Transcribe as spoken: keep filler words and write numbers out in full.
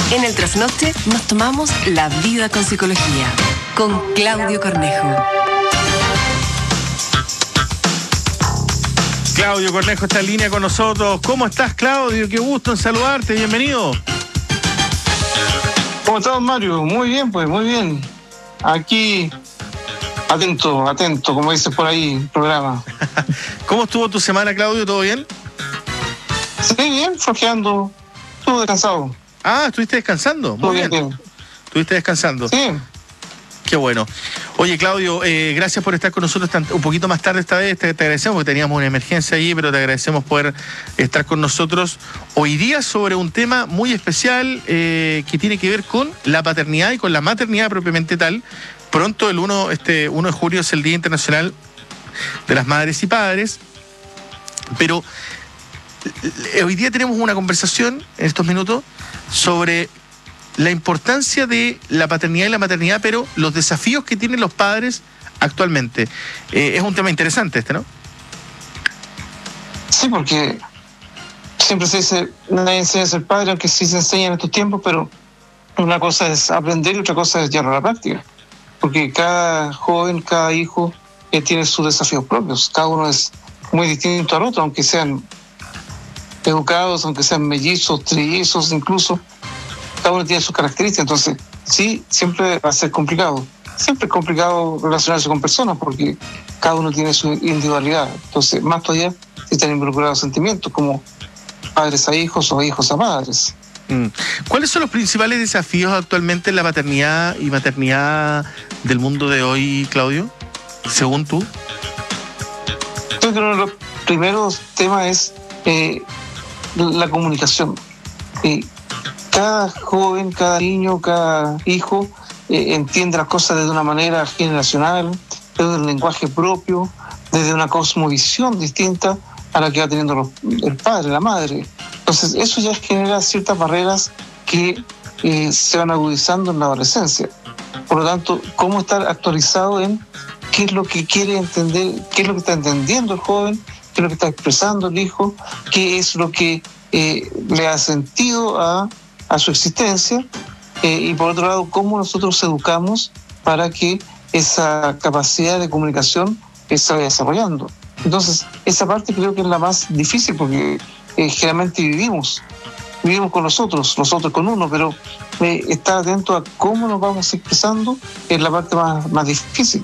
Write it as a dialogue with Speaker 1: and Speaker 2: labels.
Speaker 1: En el trasnoche nos tomamos la vida con psicología. Con Claudio Cornejo.
Speaker 2: Claudio Cornejo está en línea con nosotros. ¿Cómo estás, Claudio? Qué gusto en saludarte. Bienvenido.
Speaker 3: ¿Cómo estás, Mario? Muy bien, pues, muy bien. Aquí, atento, atento, como dices por ahí, el programa.
Speaker 2: ¿Cómo estuvo tu semana, Claudio? ¿Todo bien?
Speaker 3: Sí, bien, flojeando. Estuve descansado.
Speaker 2: Ah, ¿estuviste descansando? Muy bien. bien. ¿Estuviste descansando?
Speaker 3: Sí.
Speaker 2: Qué bueno. Oye, Claudio, eh, gracias por estar con nosotros tan, un poquito más tarde esta vez. Te, te agradecemos porque teníamos una emergencia allí, pero te agradecemos poder estar con nosotros hoy día sobre un tema muy especial eh, que tiene que ver con la paternidad y con la maternidad propiamente tal. Pronto, el uno, este, uno de julio, es el Día Internacional de las Madres y Padres, pero hoy día tenemos una conversación en estos minutos sobre la importancia de la paternidad y la maternidad, pero los desafíos que tienen los padres actualmente. Eh, es un tema interesante este, ¿no?
Speaker 3: Sí, porque siempre se dice, nadie enseña a ser padre, aunque sí se enseña en estos tiempos, pero una cosa es aprender y otra cosa es llevarlo a la práctica. Porque cada joven, cada hijo eh, tiene sus desafíos propios. Cada uno es muy distinto al otro, aunque sean educados, aunque sean mellizos, trillizos incluso. Cada uno tiene sus características, entonces sí, siempre va a ser complicado. Siempre es complicado relacionarse con personas porque cada uno tiene su individualidad. Entonces, más todavía si están involucrados sentimientos como padres a hijos o hijos a padres.
Speaker 2: Mm. ¿Cuáles son los principales desafíos actualmente en la paternidad y maternidad del mundo de hoy, Claudio, según tú?
Speaker 3: Creo que uno de los primeros temas es eh, la comunicación. Eh, Cada joven, cada niño, cada hijo eh, entiende las cosas desde una manera generacional, desde un lenguaje propio, desde una cosmovisión distinta a la que va teniendo los, el padre, la madre. Entonces eso ya genera ciertas barreras que eh, se van agudizando en la adolescencia. Por lo tanto, cómo estar actualizado en qué es lo que quiere entender, qué es lo que está entendiendo el joven, qué es lo que está expresando el hijo, qué es lo que eh, le ha sentido a a su existencia, eh, y por otro lado, cómo nosotros educamos para que esa capacidad de comunicación eh, se vaya desarrollando. Entonces, esa parte creo que es la más difícil porque eh, generalmente vivimos, vivimos con nosotros, nosotros con uno, pero eh, estar atento a cómo nos vamos expresando es la parte más, más difícil.